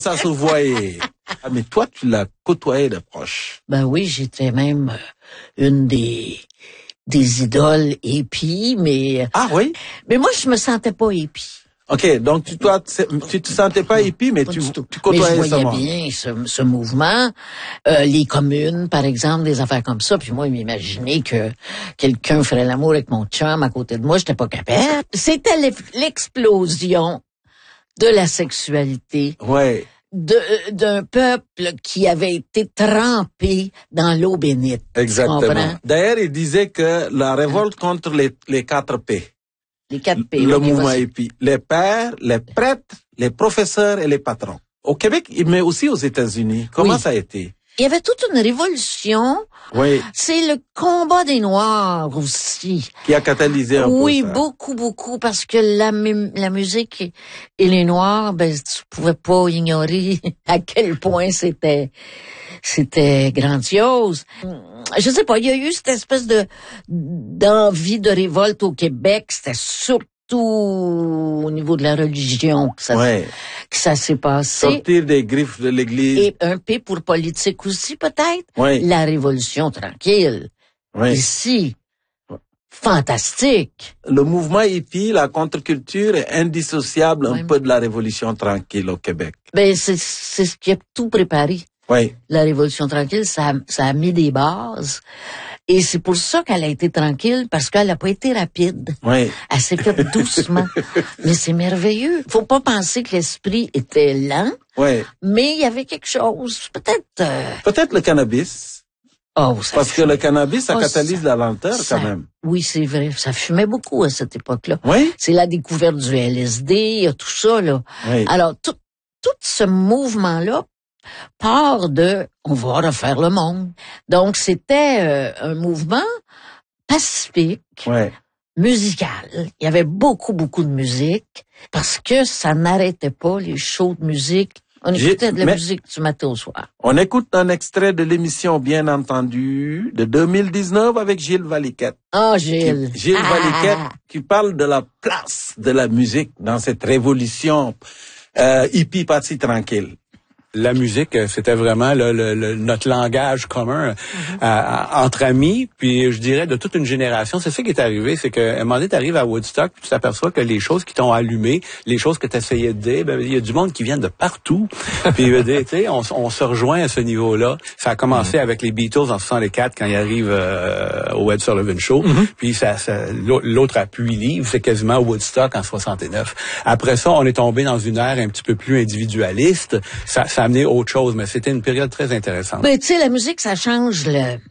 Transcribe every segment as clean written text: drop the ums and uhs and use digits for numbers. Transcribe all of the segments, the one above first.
Ça se voyait. Ah, mais toi, tu l'as côtoyé de proche. Ben oui, j'étais même une des idoles épis, mais... Ah oui? Mais moi, je me sentais pas épis. OK, donc tu te sentais pas hippie, mais tu côtoyais ça. Mais je voyais bien ce mouvement, les communes, par exemple, des affaires comme ça. Puis moi, m'imaginer que quelqu'un ferait l'amour avec mon chum à côté de moi, j'étais pas capable. C'était l'explosion de la sexualité. Ouais. D'un peuple qui avait été trempé dans l'eau bénite. Exactement. D'ailleurs, il disait que la révolte contre les 4 P. Les 4 P. Le mouvement hippie. Les pères, les prêtres, les professeurs et les patrons. Au Québec, mais aussi aux États-Unis. Comment ça a été? Il y avait toute une révolution. Oui. C'est le combat des Noirs aussi. Qui a catalysé un peu ça. Oui, beaucoup, parce que la musique et les Noirs, ben, tu pouvais pas ignorer à quel point c'était grandiose. Je sais pas, il y a eu cette espèce d'envie de révolte au Québec. C'était surtout au niveau de la religion que ça s'est passé. Sortir des griffes de l'Église. Et un P pour politique aussi, peut-être. Oui. La Révolution tranquille. Oui. Ici. Fantastique. Le mouvement hippie, la contre-culture est indissociable un peu de la Révolution tranquille au Québec. Ben, c'est ce qui a tout préparé. Oui. La Révolution tranquille, ça a mis des bases. Et c'est pour ça qu'elle a été tranquille, parce qu'elle n'a pas été rapide. Oui. Elle s'est faite doucement. Mais c'est merveilleux. Faut pas penser que l'esprit était lent. Oui. Mais il y avait quelque chose. Peut-être le cannabis. Oh, parce que le cannabis, ça catalyse la lenteur quand même. Oui, c'est vrai. Ça fumait beaucoup à cette époque-là. Oui. C'est la découverte du LSD, tout ça, là. Oui. Alors, tout ce mouvement-là part de « on va refaire le monde ». Donc, c'était un mouvement pacifique, musical. Il y avait beaucoup de musique parce que ça n'arrêtait pas les shows de musique. On écoutait de la musique du matin au soir. On écoute un extrait de l'émission, bien entendu, de 2019 avec Gilles Valiquette. Ah, Gilles. Gilles Valiquette qui parle de la place de la musique dans cette révolution hippie partie tranquille. La musique, c'était vraiment notre langage commun entre amis, puis je dirais de toute une génération. C'est ça qui est arrivé, c'est qu'à un moment donné, tu arrives à Woodstock, puis tu t'aperçois que les choses qui t'ont allumé, les choses que tu essayais de dire, ben il y a du monde qui vient de partout. Puis tu sais, on se rejoint à ce niveau-là. Ça a commencé avec les Beatles en 64 quand ils arrivent au Ed Sullivan Show, puis l'autre appui livre, c'est quasiment Woodstock en 69. Après ça, on est tombé dans une ère un petit peu plus individualiste. Ça a amené autre chose, mais c'était une période très intéressante. Ben, tu sais, la musique, ça change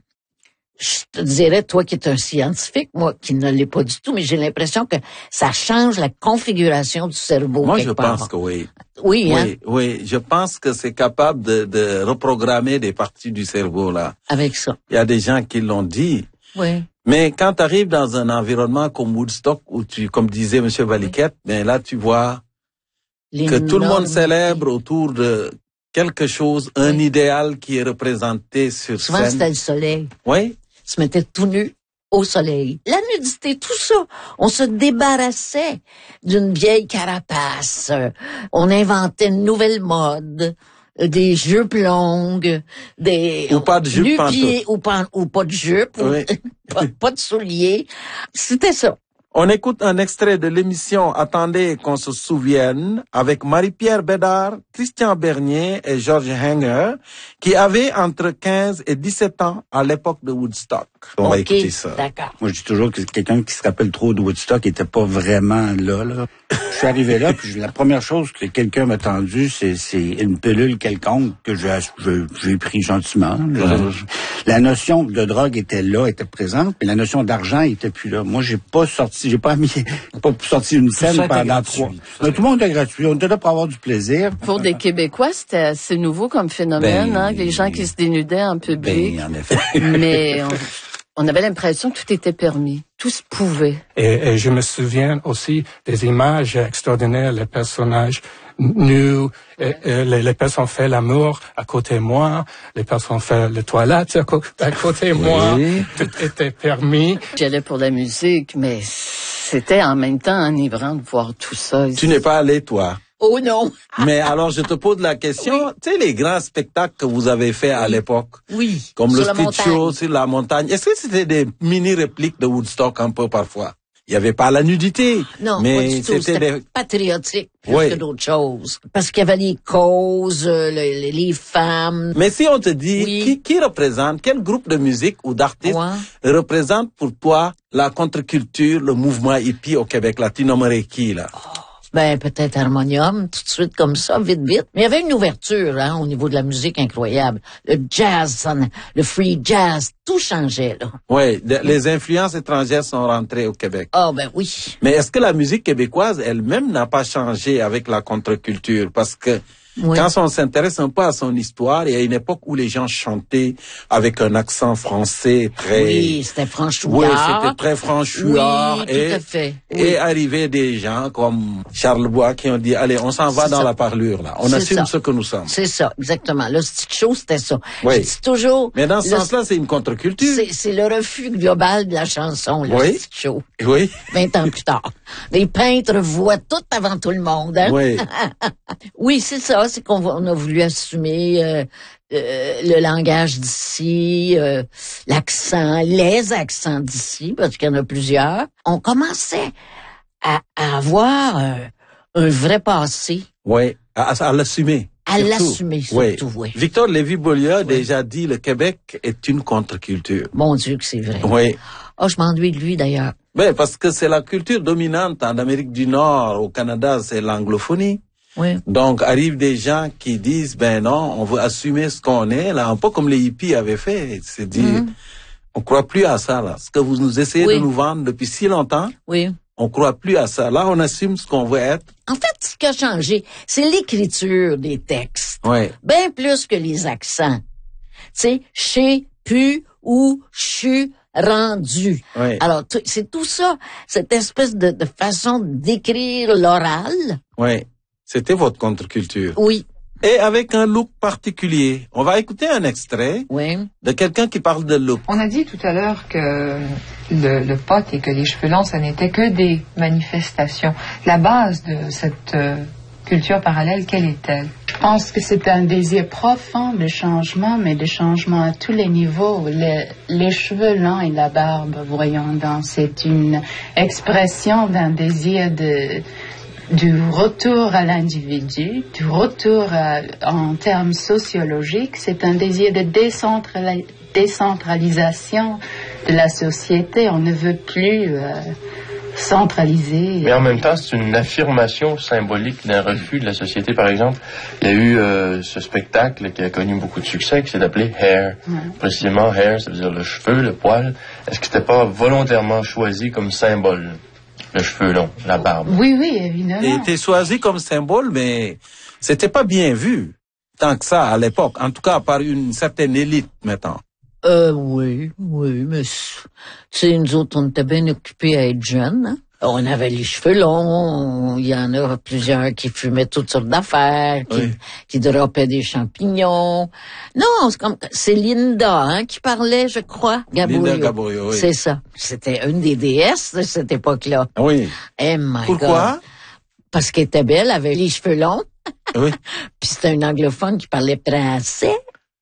je te dirais, toi qui es un scientifique, moi qui ne l'ai pas du tout, mais j'ai l'impression que ça change la configuration du cerveau. Moi, je pense que oui. Oui, hein? Oui, je pense que c'est capable de reprogrammer des parties du cerveau, là. Avec ça. Il y a des gens qui l'ont dit. Oui. Mais quand tu arrives dans un environnement comme Woodstock, où comme disait M. Valiquette, ben là, tu vois que tout le monde célèbre autour de quelque chose, un idéal qui est représenté sur Souvent, scène. C'était le soleil. Oui. Ils se mettaient tout nus au soleil. La nudité, tout ça. On se débarrassait d'une vieille carapace. On inventait une nouvelle mode. Des jupes longues, ou pas de jupe, ou pas de jupe, pas de souliers. C'était ça. On écoute un extrait de l'émission Attendez qu'on se souvienne avec Marie-Pierre Bédard, Christian Bernier et Georges Hanger qui avaient entre 15 et 17 ans à l'époque de Woodstock. On va écouter ça. D'accord. Moi, je dis toujours que quelqu'un qui se rappelle trop de Woodstock était pas vraiment là. Je suis arrivé là, puis la première chose que quelqu'un m'a tendu, c'est une pilule quelconque que j'ai pris gentiment. La notion de drogue était là, était présente, mais la notion d'argent était plus là. Moi, j'ai pas sorti une scène pendant 3. Mais tout le monde était gratuit. On était là pour avoir du plaisir. Pour des Québécois, c'était assez nouveau comme phénomène, les gens qui se dénudaient en public. En effet. Mais on avait l'impression que tout était permis. Tout se pouvait. Et je me souviens aussi des images extraordinaires, les personnages nus, les personnes font l'amour à côté de moi, les personnes font les toilettes à côté de moi. Tout était permis. J'allais pour la musique, mais c'était en même temps enivrant de voir tout ça. Tu n'es pas allé, toi? Oh non. Mais alors, je te pose la question, tu sais, les grands spectacles que vous avez faits à l'époque, oui, comme le sur la street montagne. show sur la montagne, est-ce que c'était des mini-répliques de Woodstock un peu parfois? Il n'y avait pas la nudité, Non, mais pas du tout. C'était patriotique plus que d'autres choses. Parce qu'il y avait les causes, les femmes. Mais si on te dit, qui représente, quel groupe de musique ou d'artistes représente pour toi la contre-culture, le mouvement hippie au Québec, latino-américain, là? Ben, peut-être Harmonium, tout de suite comme ça, vite. Mais il y avait une ouverture, hein, au niveau de la musique incroyable. Le jazz, le free jazz, tout changeait, là. Oui, les influences étrangères sont rentrées au Québec. Ah, ben oui. Mais est-ce que la musique québécoise elle-même n'a pas changé avec la contre-culture? Parce que quand on s'intéresse un peu à son histoire, il y a une époque où les gens chantaient avec un accent français très... Oui, c'était franchouillard. Oui, c'était très franchouillard. Oui, tout à fait. Oui. Et arrivaient des gens comme Charles Bois qui ont dit, allez, on s'en va dans la parlure, là. On assume ce que nous sommes. C'est ça, exactement. Le street show, c'était ça. Oui. Je dis toujours... Mais dans ce sens-là, c'est une contre-culture. C'est le refus global de la chanson, le street show. Oui. 20 ans plus tard. Les peintres voient tout avant tout le monde, hein? Oui. Oui, c'est ça. C'est qu'on a voulu assumer le langage d'ici, l'accent, les accents d'ici, parce qu'il y en a plusieurs. On commençait à avoir un vrai passé. Oui, à l'assumer. À l'assumer, surtout, oui. Victor Lévy-Beaulieu a déjà dit, le Québec est une contre-culture. Mon Dieu que c'est vrai. Oui. Oh, je m'ennuie de lui, d'ailleurs. Ben, parce que c'est la culture dominante en Amérique du Nord, au Canada, c'est l'anglophonie. Oui. Donc, arrivent des gens qui disent, ben non, on veut assumer ce qu'on est, là, un peu comme les hippies avaient fait. C'est dire, on croit plus à ça, là. Ce que vous nous essayez de nous vendre depuis si longtemps. Oui. On croit plus à ça. Là, on assume ce qu'on veut être. En fait, ce qui a changé, c'est l'écriture des textes. Oui. Bien plus que les accents. Tu sais, chez, pu, ou, chu, rendu. Oui. Alors, c'est tout ça, cette espèce de façon d'écrire l'oral. Oui. C'était votre contre-culture. Oui. Et avec un look particulier. On va écouter un extrait de quelqu'un qui parle de look. On a dit tout à l'heure que le pot et que les cheveux longs, ça n'était que des manifestations. La base de cette culture parallèle, quelle est-elle? Je pense que c'est un désir profond de changement, mais de changement à tous les niveaux. Les cheveux longs et la barbe, voyons donc, c'est une expression d'un désir du retour à l'individu, du retour en termes sociologiques. C'est un désir de décentralisation de la société. On ne veut plus centraliser. Mais en même temps, c'est une affirmation symbolique d'un refus de la société. Par exemple, il y a eu ce spectacle qui a connu beaucoup de succès, qui s'est appelé Hair. Précisément, Hair, ça veut dire le cheveu, le poil. Est-ce que c'était pas volontairement choisi comme symbole? Le cheveu long, la barbe. Oui, oui, évidemment. Il était choisi comme symbole, mais c'était pas bien vu tant que ça à l'époque. En tout cas, par une certaine élite maintenant. Oui, mais tu sais, nous autres, on était bien occupés à être jeunes, hein? On avait les cheveux longs, il y en a plusieurs qui fumaient toutes sortes d'affaires, qui droppaient des champignons. Non, c'est Linda, hein, qui parlait, je crois, Gaborio. Linda Gaborio, oui. C'est ça. C'était une des déesses de cette époque-là. Oui. Oh my Pourquoi? God. Parce qu'elle était belle, elle avait les cheveux longs. Oui. Puis c'était un anglophone qui parlait français.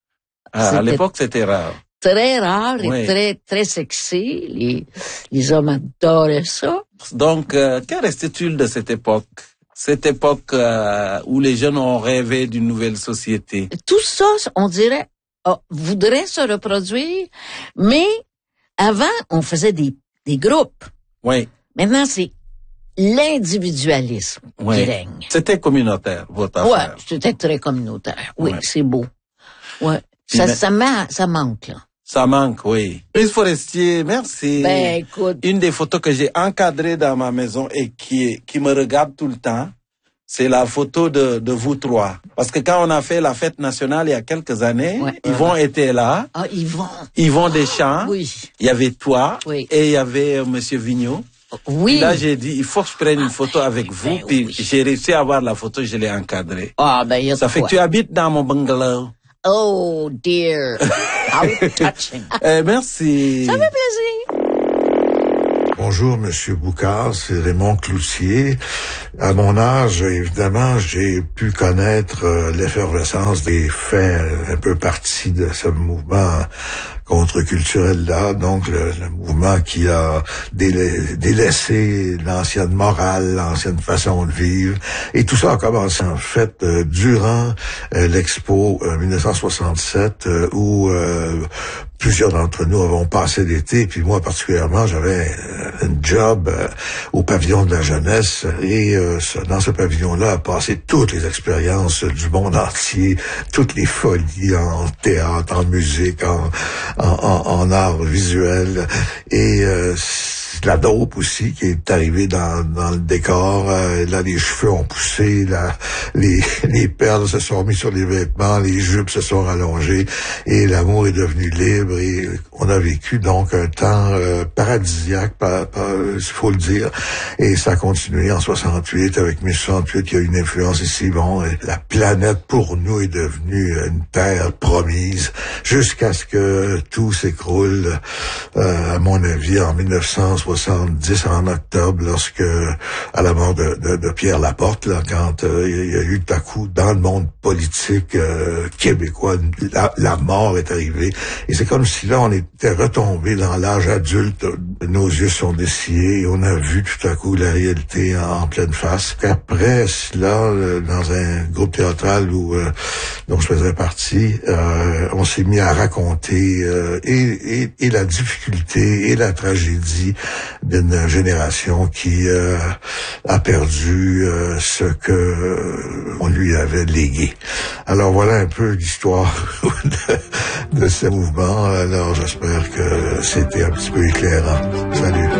À l'époque, c'était rare. Très rare et très, très sexy. Les hommes adoraient ça. Donc, qu'en reste-t-il de cette époque? Cette époque où les jeunes ont rêvé d'une nouvelle société. Tout ça, on dirait, voudrait se reproduire, mais avant, on faisait des groupes. Oui. Maintenant, c'est l'individualisme qui règne. C'était communautaire, votre affaire. Ouais, c'était très communautaire. Oui, c'est beau. Ouais. Ça manque, là. Ça manque, oui. Louise Forestier, merci. Ben, écoute. Une des photos que j'ai encadrées dans ma maison et qui me regarde tout le temps, c'est la photo de vous trois. Parce que quand on a fait la fête nationale il y a quelques années, Yvon était là. Ah, Yvon. Yvon Deschamps. Oui. Il y avait toi. Oui. Et il y avait Monsieur Vigneault. Oui. Puis là, j'ai dit, il faut que je prenne une photo avec vous. Puis j'ai réussi à avoir la photo, je l'ai encadrée. Ah, ben, y a ça fait que tu habites dans mon bungalow. Oh, dear. How touching. Merci. Ça fait plaisir. bonjour, Monsieur Boucard, c'est Raymond Cloutier. À mon âge, évidemment, j'ai pu connaître l'effervescence des faits un peu partis de ce mouvement contre-culturel-là, donc le mouvement qui a délaissé l'ancienne morale, l'ancienne façon de vivre. Et tout ça a commencé, en fait, durant l'Expo 1967, où plusieurs d'entre nous avons passé l'été, puis moi particulièrement, j'avais un job au pavillon de la jeunesse, et dans ce pavillon-là, a passé toutes les expériences du monde entier, toutes les folies en théâtre, en musique, en art visuel, et la dope aussi qui est arrivée dans le décor. Là, les cheveux ont poussé, les perles se sont mis sur les vêtements, les jupes se sont rallongées, et l'amour est devenu libre, et on a vécu donc un temps paradisiaque, il faut le dire, et ça a continué en 68 avec mai 68 qui a eu une influence ici. Bon, la planète pour nous est devenue une terre promise jusqu'à ce que tout s'écroule, à mon avis, en 1970 en octobre, lorsque, à la mort de Pierre Laporte, là, quand il y a eu tout à coup dans le monde politique québécois, la mort est arrivée, et c'est comme si là on était retombé dans l'âge adulte. Nos yeux sont dessillés et on a vu tout à coup la réalité en pleine face. Après cela, dans un groupe théâtral dont je faisais partie, on s'est mis à raconter et la difficulté et la tragédie d'une génération qui a perdu ce que on lui avait légué. Alors voilà un peu l'histoire de ce mouvement. Alors j'espère que c'était un petit peu éclairant. Salut.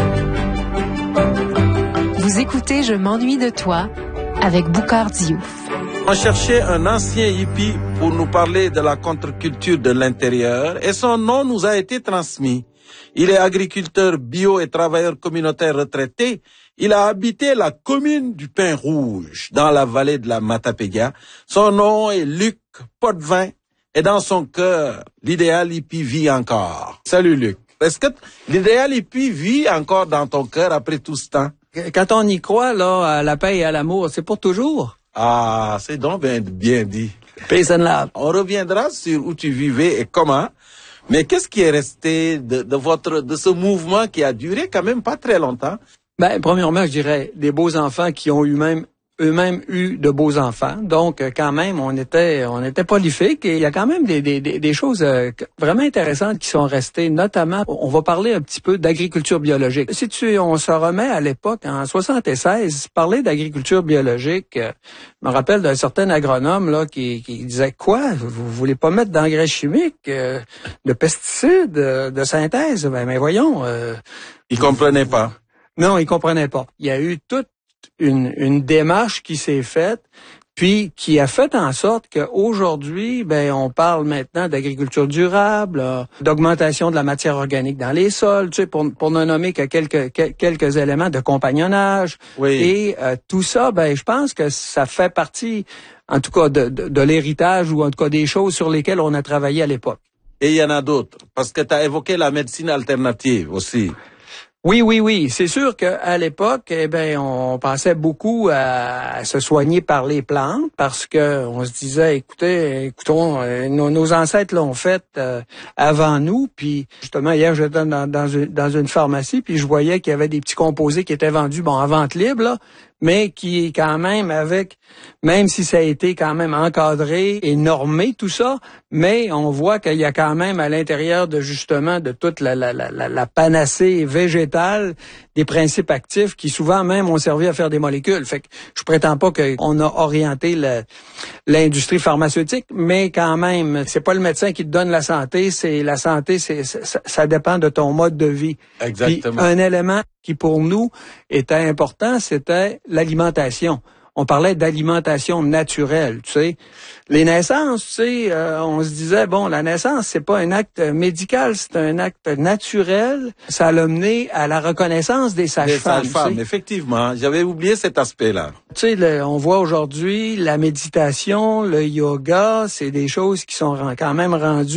Vous écoutez Je m'ennuie de toi avec Boucard Diouf. On cherchait un ancien hippie pour nous parler de la contre-culture de l'intérieur et son nom nous a été transmis. Il est agriculteur bio et travailleur communautaire retraité. Il a habité la commune du Pin Rouge, dans la vallée de la Matapédia. Son nom est Luc Potvin, et dans son cœur, l'idéal hippie vit encore. Salut Luc. Est-ce que l'idéal hippie vit encore dans ton cœur après tout ce temps? Quand on y croit, là, à la paix et à l'amour, c'est pour toujours. Ah, c'est donc bien dit. Peace and love. On reviendra sur où tu vivais et comment. Mais qu'est-ce qui est resté de ce mouvement qui a duré quand même pas très longtemps? Ben, premièrement, je dirais des beaux enfants qui ont eux-mêmes eu de beaux enfants. Donc, quand même, on était prolifiques, et il y a quand même des choses vraiment intéressantes qui sont restées. Notamment, on va parler un petit peu d'agriculture biologique. On se remet à l'époque, en 76, parler d'agriculture biologique, je me rappelle d'un certain agronome là qui disait quoi? Vous voulez pas mettre d'engrais chimiques, de pesticides, de synthèse? Mais voyons. Il comprenait pas. Non, il comprenait pas. Il y a eu toute une démarche qui s'est faite, puis qui a fait en sorte qu'aujourd'hui, on parle maintenant d'agriculture durable, d'augmentation de la matière organique dans les sols, tu sais, pour ne nommer que quelques éléments de compagnonnage. Oui. Et tout ça, je pense que ça fait partie, en tout cas, de l'héritage, ou en tout cas des choses sur lesquelles on a travaillé à l'époque. Et il y en a d'autres, parce que tu as évoqué la médecine alternative aussi. Oui. C'est sûr qu'à l'époque, on pensait beaucoup à se soigner par les plantes, parce que on se disait, écoutons, nos ancêtres l'ont fait avant nous. Puis justement, hier, j'étais dans une pharmacie, puis je voyais qu'il y avait des petits composés qui étaient vendus, à vente libre, là, mais qui quand même même si ça a été quand même encadré et normé tout ça, mais on voit qu'il y a quand même à l'intérieur de toute la panacée végétale des principes actifs qui souvent même ont servi à faire des molécules. Fait que je prétends pas qu'on a orienté l'industrie pharmaceutique, mais quand même, c'est pas le médecin qui te donne la santé, ça dépend de ton mode de vie. Exactement. Puis, un élément qui pour nous était important, c'était l'alimentation. On parlait d'alimentation naturelle, tu sais. Les naissances, tu sais, on se disait, la naissance, c'est pas un acte médical, c'est un acte naturel. Ça a mené à la reconnaissance des sages-femmes. Des sages-femmes, effectivement. J'avais oublié cet aspect-là. Tu sais, on voit aujourd'hui la méditation, le yoga, c'est des choses qui sont quand même rendues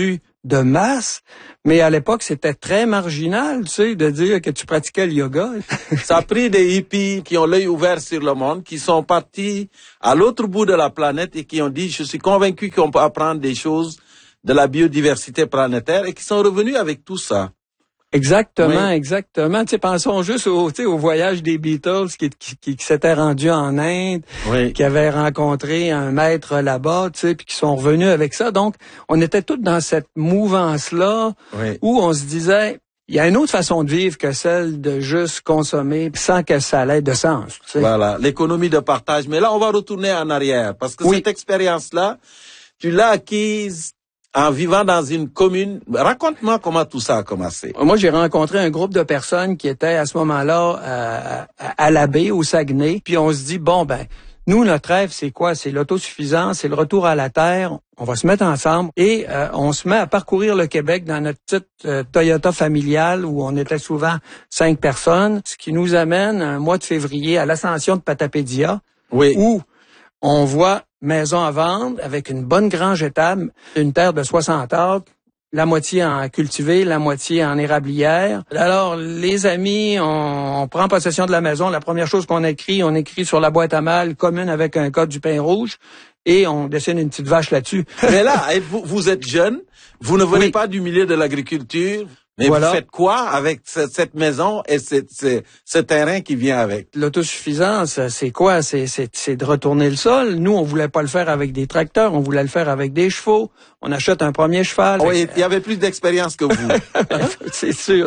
de masse, mais à l'époque, c'était très marginal, tu sais, de dire que tu pratiquais le yoga. Ça a pris des hippies qui ont l'œil ouvert sur le monde, qui sont partis à l'autre bout de la planète et qui ont dit, je suis convaincu qu'on peut apprendre des choses de la biodiversité planétaire et qui sont revenus avec tout ça. Exactement, oui. Exactement. Tu sais, pensons juste au voyage des Beatles qui s'étaient rendus en Inde, oui. Qui avaient rencontré un maître là-bas, tu sais, puis qui sont revenus avec ça. Donc, on était tous dans cette mouvance-là, oui. Où on se disait, il y a une autre façon de vivre que celle de juste consommer sans que ça ait de sens. Tu sais. Voilà, l'économie de partage. Mais là, on va retourner en arrière parce que oui. Cette expérience-là, tu l'as acquise en vivant dans une commune. Raconte-moi comment tout ça a commencé. Moi, j'ai rencontré un groupe de personnes qui étaient à ce moment-là à la baie, au Saguenay. Puis on se dit, bon, ben, nous, notre rêve, c'est quoi? C'est l'autosuffisance, c'est le retour à la terre. On va se mettre ensemble et on se met à parcourir le Québec dans notre petite Toyota familiale où on était souvent 5 personnes. Ce qui nous amène un mois de février à l'ascension de Patapédia. Oui. Où on voit maison à vendre avec une bonne grange étable, une terre de 60 acres, la moitié en cultivé, la moitié en érablière. Alors, les amis, on prend possession de la maison. La première chose qu'on écrit, on écrit sur la boîte à mal commune avec un code du pain rouge et on dessine une petite vache là-dessus. Mais là, vous êtes jeune, vous ne venez pas du milieu de l'agriculture. Mais voilà. Vous faites quoi avec cette maison et ce terrain qui vient avec? L'autosuffisance, c'est quoi? C'est de retourner le sol. Nous, on voulait pas le faire avec des tracteurs, on voulait le faire avec des chevaux. On achète un premier cheval. Oui, il y avait plus d'expérience que vous. C'est sûr.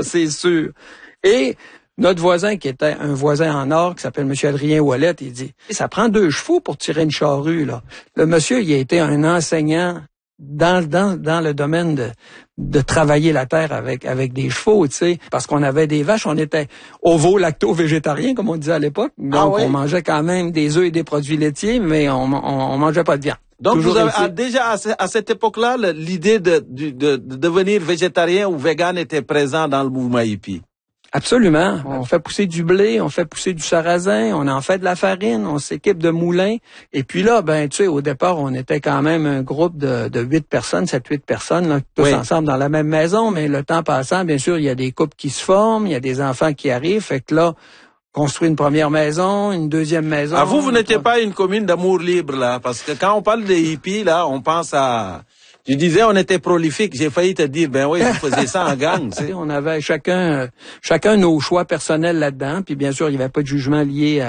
Et notre voisin, qui était un voisin en or, qui s'appelle M. Adrien Ouellet, il dit, ça prend 2 chevaux pour tirer une charrue, là. Le monsieur, il a été un enseignant dans le domaine de travailler la terre avec des chevaux, tu sais, parce qu'on avait des vaches, on était ovo-lacto-végétarien, comme on disait à l'époque. Donc, on mangeait quand même des œufs et des produits laitiers, mais on mangeait pas de viande. Donc, vous avez déjà à cette époque-là, l'idée de devenir végétarien ou vegan était présent dans le mouvement hippie. Absolument. On fait pousser du blé, on fait pousser du sarrasin, on en fait de la farine, on s'équipe de moulins. Et puis là, ben, tu sais, au départ, on était quand même un groupe de 8 personnes, 7-8 personnes, là, tous ensemble dans la même maison. Mais le temps passant, bien sûr, il y a des couples qui se forment, il y a des enfants qui arrivent. Fait que là, construire une première maison, une deuxième maison. Ah, vous n'étiez pas une commune d'amour libre, là. Parce que quand on parle des hippies, là, on pense à... Tu disais on était prolifique, j'ai failli te dire ben oui, vous faisiez ça en gang, tu sais. On avait chacun nos choix personnels là-dedans, puis bien sûr, il n'y avait pas de jugement lié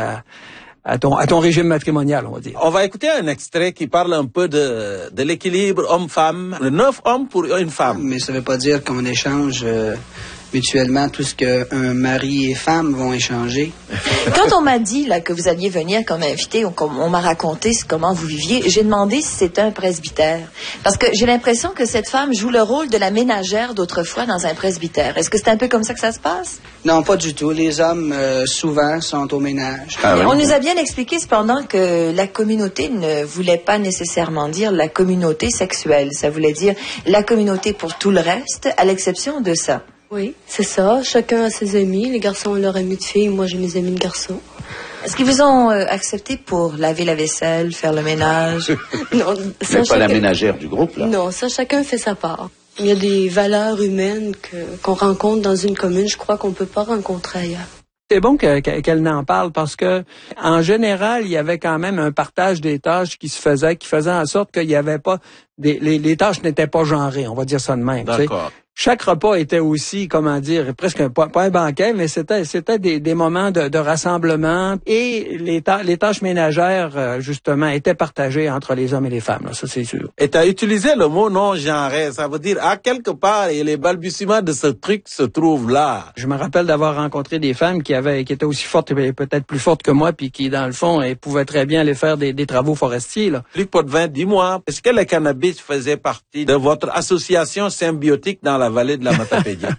à ton régime matrimonial, on va dire. On va écouter un extrait qui parle un peu de l'équilibre homme-femme, 9 hommes pour une femme. Mais ça veut pas dire qu'on échange mutuellement tout ce qu'un mari et femme vont échanger. Quand on m'a dit là que vous alliez venir comme invité, ou comme on m'a raconté comment vous viviez, j'ai demandé si c'était un presbytère. Parce que j'ai l'impression que cette femme joue le rôle de la ménagère d'autrefois dans un presbytère. Est-ce que c'est un peu comme ça que ça se passe? Non, pas du tout. Les hommes, souvent, sont au ménage. Ah, oui. On nous a bien expliqué cependant que la communauté ne voulait pas nécessairement dire la communauté sexuelle. Ça voulait dire la communauté pour tout le reste, à l'exception de ça. Oui, c'est ça. Chacun a ses amis. Les garçons ont leurs amis de filles. Moi, j'ai mes amis de garçons. Est-ce qu'ils vous ont accepté pour laver la vaisselle, faire le ménage? Non, ça, mais pas la ménagère du groupe, là? Non, ça, chacun fait sa part. Il y a des valeurs humaines qu'on rencontre dans une commune, je crois qu'on peut pas rencontrer ailleurs. C'est bon qu'elle n'en parle parce que, en général, il y avait quand même un partage des tâches qui faisait en sorte qu'il y avait pas les tâches n'étaient pas genrées, on va dire ça de même. D'accord. Chaque repas était aussi, comment dire, presque pas un banquet, mais c'était des moments de rassemblement et les tâches ménagères, justement, étaient partagées entre les hommes et les femmes, là, ça c'est sûr. Et tu as utilisé le mot non-genré, ça veut dire, à quelque part, et les balbutiements de ce truc se trouvent là. Je me rappelle d'avoir rencontré des femmes qui étaient aussi fortes, peut-être plus fortes que moi, puis qui, dans le fond, pouvaient très bien aller faire des travaux forestiers, là. Luc Potvin, dis-moi, est-ce que le cannabis faisait partie de votre association symbiotique dans la vallée de la Matapédia?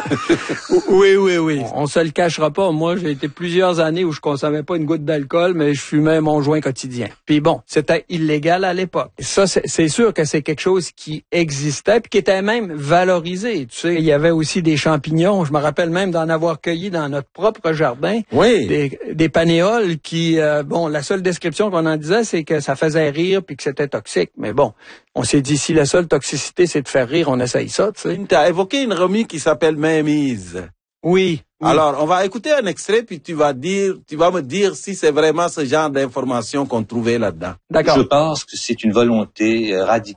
Oui. On se le cachera pas. Moi, j'ai été plusieurs années où je consommais pas une goutte d'alcool, mais je fumais mon joint quotidien. Puis bon, c'était illégal à l'époque. Ça, c'est sûr que c'est quelque chose qui existait puis qui était même valorisé. Tu sais, il y avait aussi des champignons. Je me rappelle même d'en avoir cueilli dans notre propre jardin. Oui. Des panéoles qui, la seule description qu'on en disait, c'est que ça faisait rire puis que c'était toxique. Mais bon, On s'est dit, si la seule toxicité, c'est de faire rire, on essaye ça, tu sais. Tu as évoqué une remue qui s'appelle Mainmise. Oui. Alors, on va écouter un extrait, puis tu vas me dire si c'est vraiment ce genre d'information qu'on trouvait là-dedans. D'accord. Je pense que c'est une volonté radicale